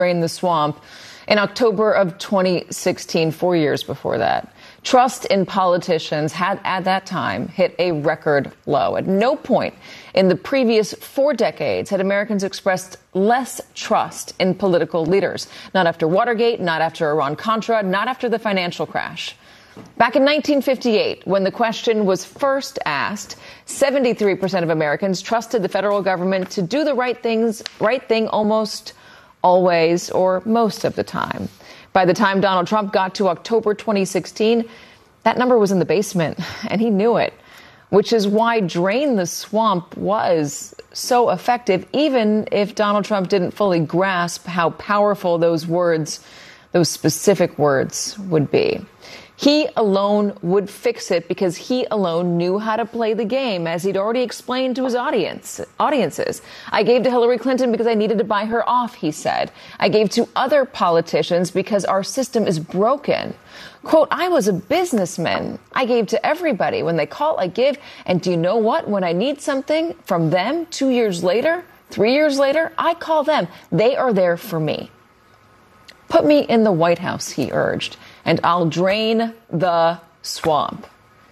drain the swamp in October of 2016, 4 years before that. Trust in politicians had at that time hit a record low. At no point in the previous 4 decades had Americans expressed less trust in political leaders. Not after Watergate, not after Iran-Contra, not after the financial crash. Back in 1958, when the question was first asked, 73% of Americans trusted the federal government to do the right thing almost always or most of the time. By the time Donald Trump got to October 2016, that number was in the basement, and he knew it, which is why Drain the Swamp was so effective, even if Donald Trump didn't fully grasp how powerful those words, those specific words, would be. He alone would fix it because he alone knew how to play the game, as he'd already explained to his audiences. I gave to Hillary Clinton because I needed to buy her off, he said. I gave to other politicians because our system is broken. Quote, I was a businessman. I gave to everybody. When they call, I give. And do you know what? When I need something from them 2 years later, 3 years later, I call them. They are there for me. Put me in the White House, he urged, and I'll drain the swamp.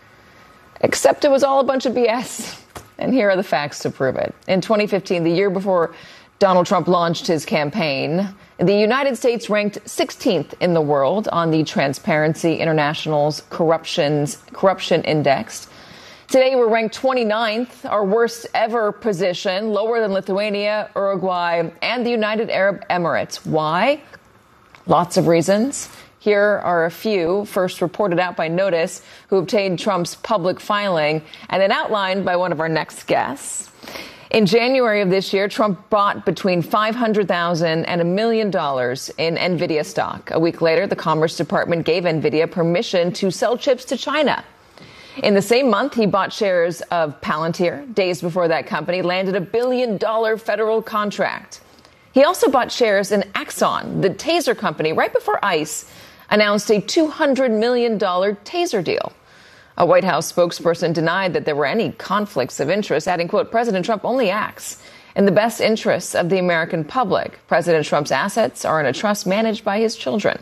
Except it was all a bunch of BS. And here are the facts to prove it. In 2015, the year before Donald Trump launched his campaign, the United States ranked 16th in the world on the Transparency International's Corruption Index. Today, we're ranked 29th, our worst ever position, lower than Lithuania, Uruguay, and the United Arab Emirates. Why? Lots of reasons. Here are a few, first reported out by Notice, who obtained Trump's public filing, and then outlined by one of our next guests. In January of this year, Trump bought between $500,000 and $1 million in NVIDIA stock. A week later, the Commerce Department gave NVIDIA permission to sell chips to China. In the same month, he bought shares of Palantir. Days before that company landed a $1 billion federal contract. He also bought shares in Axon, the taser company, right before ICE announced a $200 million taser deal. A White House spokesperson denied that there were any conflicts of interest, adding, quote, President Trump only acts in the best interests of the American public. President Trump's assets are in a trust managed by his children.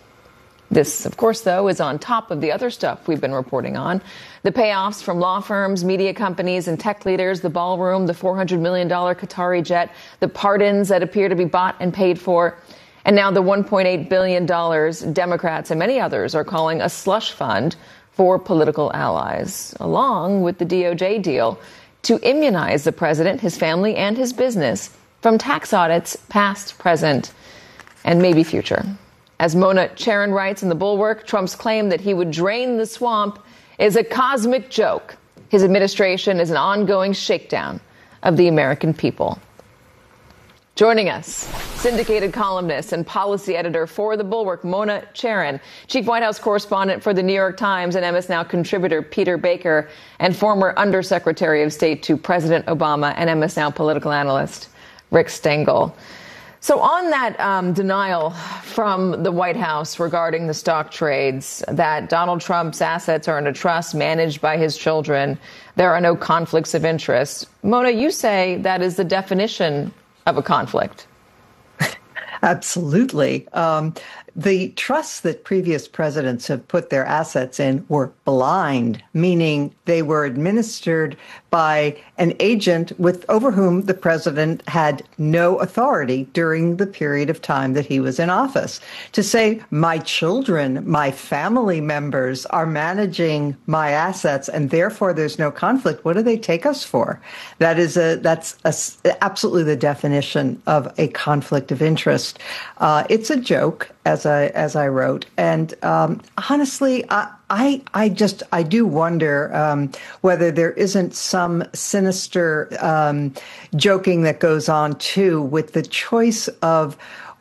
This, of course, though, is on top of the other stuff we've been reporting on. The payoffs from law firms, media companies, and tech leaders, the ballroom, the $400 million Qatari jet, the pardons that appear to be bought and paid for, and now the $1.8 billion Democrats and many others are calling a slush fund for political allies, along with the DOJ deal to immunize the president, his family, and his business from tax audits past, present, and maybe future. As Mona Charen writes in The Bulwark, Trump's claim that he would drain the swamp is a cosmic joke. His administration is an ongoing shakedown of the American people. Joining us, syndicated columnist and policy editor for The Bulwark, Mona Charen, chief White House correspondent for The New York Times and MS Now contributor Peter Baker, and former Undersecretary of State to President Obama and MS Now political analyst Rick Stengel. So on that denial from the White House regarding the stock trades, that Donald Trump's assets are in a trust managed by his children, there are no conflicts of interest. Mona, you say that is the definition of a conflict. Absolutely. The trusts that previous presidents have put their assets in were blind, meaning they were administered by an agent over whom the president had no authority during the period of time that he was in office. To say my children, my family members are managing my assets and therefore there's no conflict, what do they take us for? That's absolutely the definition of a conflict of interest. It's a joke, as I wrote, and honestly, I do wonder whether there isn't some sinister joking that goes on too with the choice of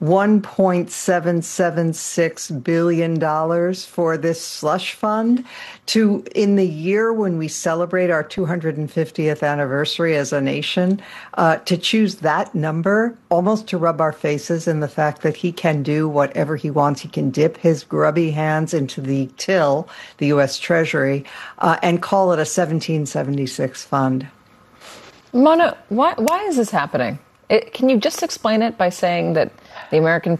$1.776 billion for this slush fund in the year when we celebrate our 250th anniversary as a nation, to choose that number, almost to rub our faces in the fact that he can do whatever he wants. He can dip his grubby hands into the till, the U.S. Treasury, and call it a 1776 fund. Mona, why is this happening? Can you just explain it by saying that the American